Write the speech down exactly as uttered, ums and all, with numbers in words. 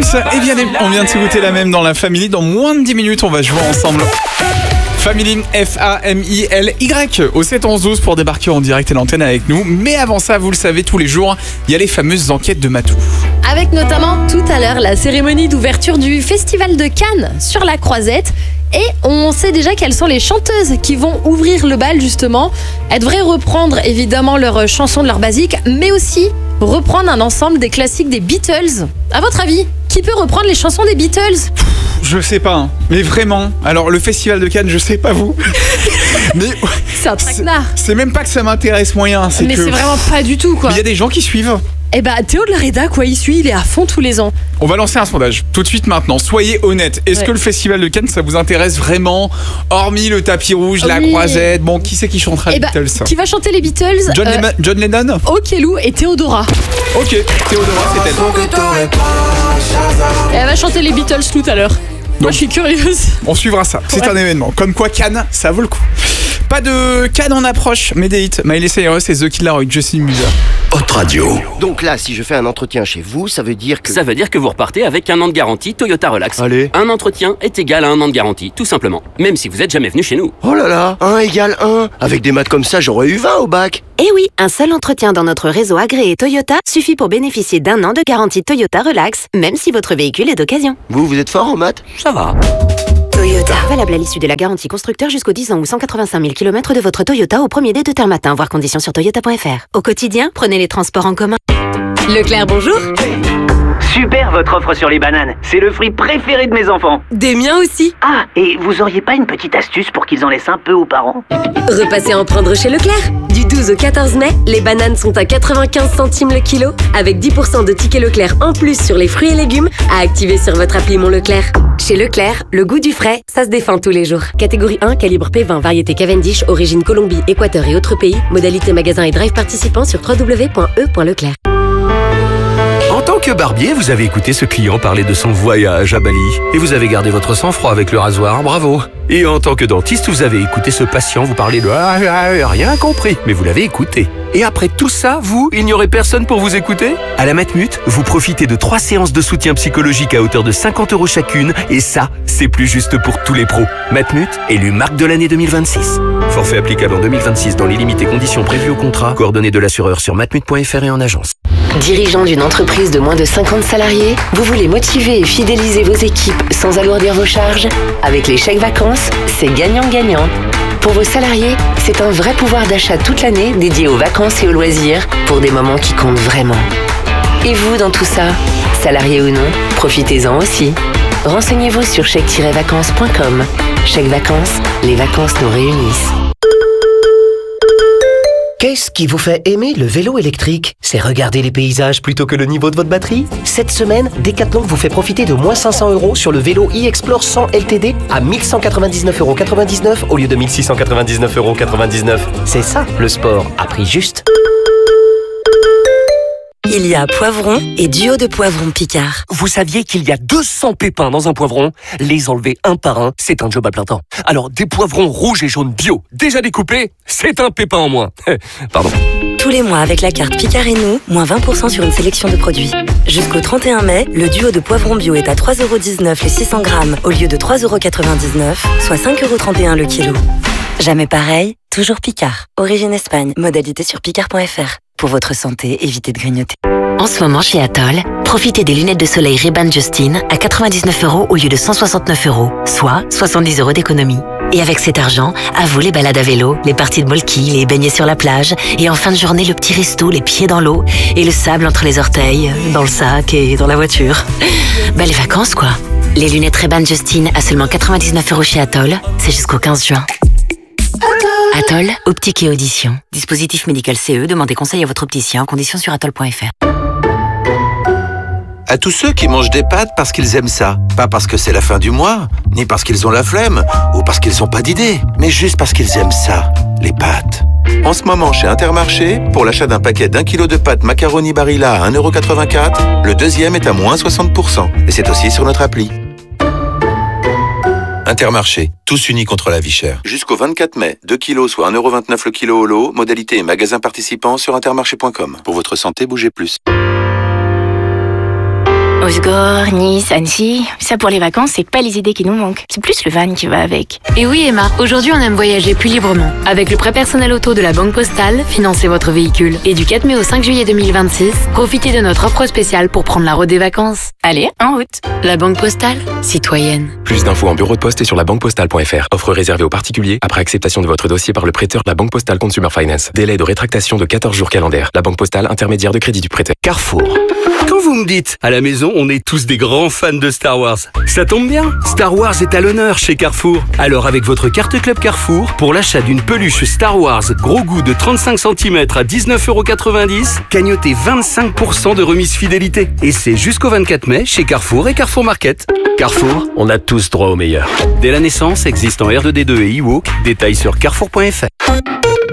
Beatles et bien on vient de s'écouter la même dans la Family. Dans moins de dix minutes, on va jouer ensemble. Family, F A M I L Y au sept onze douze pour débarquer en direct à l'antenne avec nous. Mais avant ça, vous le savez, tous les jours, il y a les fameuses enquêtes de Matou. Avec notamment tout à l'heure la cérémonie d'ouverture du Festival de Cannes sur la Croisette. Et on sait déjà quelles sont les chanteuses qui vont ouvrir le bal justement. Elles devraient reprendre évidemment leurs chansons de leur basique, mais aussi reprendre un ensemble des classiques des Beatles. À votre avis, qui peut reprendre les chansons des Beatles ? Je sais pas, hein. Mais vraiment. Alors le Festival de Cannes, je sais pas vous. Mais c'est un traquenard. C'est, c'est même pas que ça m'intéresse moyen. C'est mais que... c'est vraiment pas du tout quoi. Il y a des gens qui suivent. Eh bah Théo de la Réda quoi, il suit, il est à fond tous les ans. On va lancer un sondage tout de suite maintenant. Soyez honnêtes. Est-ce ouais. que le Festival de Cannes ça vous intéresse vraiment? Hormis le tapis rouge, oui. la croisette. Bon, qui c'est qui chantera les eh bah, Beatles? Qui va chanter les Beatles? John, euh, Le- John Lennon. Okelou et Théodora. Ok, Théodora c'est elle. Et elle va chanter les Beatles tout à l'heure. Moi je suis curieuse. On suivra ça, c'est ouais. un événement. Comme quoi Cannes, ça vaut le coup. Pas de Cannes en approche, mais des hits. Miley Cyrus et The Killer avec Justin Bieber. Hot Radio. Donc là, si je fais un entretien chez vous, ça veut dire que... Ça veut dire que vous repartez avec un an de garantie Toyota Relax. Allez. Un entretien est égal à un an de garantie, tout simplement. Même si vous êtes jamais venu chez nous. Oh là là, un égale un. Avec des maths comme ça, j'aurais eu vingt au bac. Eh oui, un seul entretien dans notre réseau agréé Toyota suffit pour bénéficier d'un an de garantie Toyota Relax, même si votre véhicule est d'occasion. Vous, vous êtes fort en maths? Ça va. Toyota. Valable à l'issue de la garantie constructeur jusqu'aux dix ans ou cent quatre-vingt-cinq mille kilomètres de votre Toyota au premier dé de terme matin, voir conditions sur toyota point f r. Au quotidien, prenez les transports en commun. Leclerc, bonjour. Super votre offre sur les bananes, c'est le fruit préféré de mes enfants. Des miens aussi. Ah, et vous auriez pas une petite astuce pour qu'ils en laissent un peu aux parents? Repassez en prendre chez Leclerc. Du douze au quatorze mai, les bananes sont à quatre-vingt-quinze centimes le kilo, avec dix pour cent de tickets Leclerc en plus sur les fruits et légumes à activer sur votre appli Mon Leclerc. Chez Leclerc, le goût du frais, ça se défend tous les jours. Catégorie un, calibre P vingt, variété Cavendish, origine Colombie, Équateur et autres pays. Modalité magasin et drive participants sur w w w point e point leclerc. En tant que barbier, vous avez écouté ce client parler de son voyage à Bali. Et vous avez gardé votre sang-froid avec le rasoir, bravo. Et en tant que dentiste, vous avez écouté ce patient vous parler de ah, ah, rien compris, mais vous l'avez écouté. Et après tout ça, vous, il n'y aurait personne pour vous écouter? À la Matmut, vous profitez de trois séances de soutien psychologique à hauteur de cinquante euros chacune, et ça, c'est plus juste pour tous les pros. Matmut, élu marque de l'année deux mille vingt-six. Forfait applicable en deux mille vingt-six dans les limites et conditions prévues au contrat. Coordonnées de l'assureur sur matmut point f r et en agence. Dirigeant d'une entreprise de moins de cinquante salariés, vous voulez motiver et fidéliser vos équipes sans alourdir vos charges? Avec les chèques vacances, c'est gagnant-gagnant. Pour vos salariés, c'est un vrai pouvoir d'achat toute l'année dédié aux vacances et aux loisirs pour des moments qui comptent vraiment. Et vous, dans tout ça, salarié ou non, profitez-en aussi. Renseignez-vous sur chèque tiret vacances point com. Chèque vacances, les vacances nous réunissent. Qu'est-ce qui vous fait aimer le vélo électrique? C'est regarder les paysages plutôt que le niveau de votre batterie? Cette semaine, Decathlon vous fait profiter de moins cinq cents euros sur le vélo e-Explore cent L T D à mille cent quatre-vingt-dix-neuf euros quatre-vingt-dix-neuf au lieu de mille six cent quatre-vingt-dix-neuf euros quatre-vingt-dix-neuf. C'est ça, le sport, à prix juste. Il y a poivron et duo de poivrons Picard. Vous saviez qu'il y a deux cents pépins dans un poivron? Les enlever un par un, c'est un job à plein temps. Alors, des poivrons rouges et jaunes bio, déjà découpés, c'est un pépin en moins. Pardon. Tous les mois, avec la carte Picard et nous, moins vingt pour cent sur une sélection de produits. Jusqu'au trente et un mai, le duo de poivrons bio est à trois euros dix-neuf les six cents grammes au lieu de trois euros quatre-vingt-dix-neuf, soit cinq euros trente et un le kilo. Jamais pareil, toujours Picard. Origine Espagne, modalité sur picard point f r. Pour votre santé, évitez de grignoter. En ce moment, chez Atoll, profitez des lunettes de soleil Ray-Ban Justin à quatre-vingt-dix-neuf euros au lieu de cent soixante-neuf euros, soit soixante-dix euros d'économie. Et avec cet argent, à vous les balades à vélo, les parties de molki, les baignets sur la plage, et en fin de journée, le petit resto, les pieds dans l'eau, et le sable entre les orteils, dans le sac et dans la voiture. Bah, les vacances, quoi. Les lunettes Ray-Ban Justin à seulement quatre-vingt-dix-neuf euros chez Atoll, c'est jusqu'au quinze juin. Atoll, optique et audition. Dispositif médical C E, demandez conseil à votre opticien, conditions sur atoll point f r. À tous ceux qui mangent des pâtes parce qu'ils aiment ça. Pas parce que c'est la fin du mois, ni parce qu'ils ont la flemme, ou parce qu'ils n'ont pas d'idée, mais juste parce qu'ils aiment ça, les pâtes. En ce moment, chez Intermarché, pour l'achat d'un paquet d'un kilo de pâtes macaroni Barilla à un euro quatre-vingt-quatre, le deuxième est à moins soixante pour cent. Et c'est aussi sur notre appli. Intermarché, tous unis contre la vie chère. Jusqu'au vingt-quatre mai, deux kilos soit un euro vingt-neuf le kilo au lot, modalité et magasin participant sur intermarché point com. Pour votre santé, bougez plus. Osgore, Nice, Annecy, ça pour les vacances, c'est pas les idées qui nous manquent. C'est plus le van qui va avec. Et oui Emma, aujourd'hui on aime voyager plus librement. Avec le prêt personnel auto de la Banque Postale, financez votre véhicule. Et du quatre mai au cinq juillet deux mille vingt-six, profitez de notre offre spéciale pour prendre la route des vacances. Allez, en route. La Banque Postale, citoyenne. Plus d'infos en bureau de poste et sur la banque postale point f r. Offre réservée aux particuliers après acceptation de votre dossier par le prêteur de la Banque Postale Consumer Finance. Délai de rétractation de quatorze jours calendaires. La Banque Postale, intermédiaire de crédit du prêteur. Carrefour. Quand vous me dites, à la maison, on est tous des grands fans de Star Wars, ça tombe bien. Star Wars est à l'honneur chez Carrefour. Alors avec votre carte Club Carrefour, pour l'achat d'une peluche Star Wars gros goût de trente-cinq centimètres à dix-neuf euros quatre-vingt-dix, cagnotez vingt-cinq pour cent de remise fidélité. Et c'est jusqu'au vingt-quatre mai chez Carrefour et Carrefour Market. Carrefour, on a tous droit au meilleur. Dès la naissance, existe en R deux D deux et e-walk. Détails sur carrefour point f r.